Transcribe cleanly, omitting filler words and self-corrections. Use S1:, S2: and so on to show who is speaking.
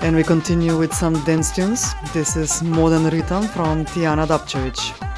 S1: And we continue with some dance tunes. This is Modern Rhythm from Tijana Dapčević.